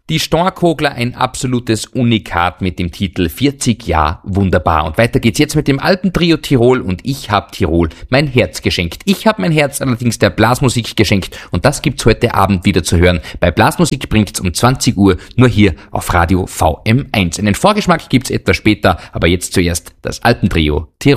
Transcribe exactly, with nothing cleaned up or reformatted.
Die Storkogler, ein absolutes Unikat mit dem Titel vierzig Jahre wunderbar. Und weiter geht's jetzt mit dem Alpentrio Tirol und ich hab Tirol mein Herz geschenkt. Ich hab mein Herz allerdings der Blasmusik geschenkt und das gibt's heute Abend wieder zu hören. Bei Blasmusik bringt's um zwanzig Uhr nur hier auf Radio V M eins. Einen Vorgeschmack gibt's etwas später, aber jetzt zuerst das Alpentrio Tirol.